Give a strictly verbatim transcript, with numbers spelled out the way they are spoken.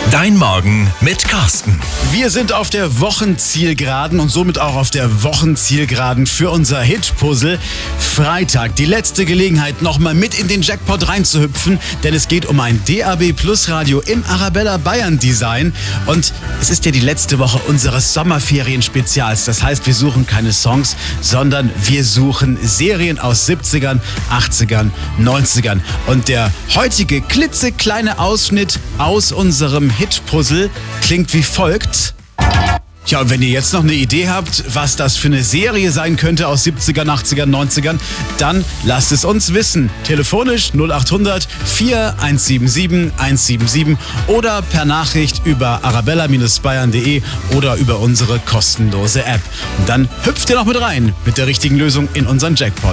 Dein Morgen mit Carsten. Wir sind auf der Wochenzielgeraden und somit auch auf der Wochenzielgeraden für unser Hit-Puzzle. Freitag, die letzte Gelegenheit, nochmal mit in den Jackpot reinzuhüpfen, denn es geht um ein D A B Plus Radio im Arabella Bayern Design. Und es ist ja die letzte Woche unseres Sommerferien-Spezials. Das heißt, wir suchen keine Songs, sondern wir suchen Serien aus siebzigern, achtzigern, neunzigern. Und der heutige klitzekleine Ausschnitt aus unserem Hit-Puzzle klingt wie folgt. Ja, und wenn ihr jetzt noch eine Idee habt, was das für eine Serie sein könnte aus siebzigern, achtzigern, neunzigern, dann lasst es uns wissen. Telefonisch null acht hundert, vier eins sieben sieben, eins sieben sieben oder per Nachricht über arabella Bayern punkt de oder über unsere kostenlose App. Und dann hüpft ihr noch mit rein mit der richtigen Lösung in unseren Jackpot.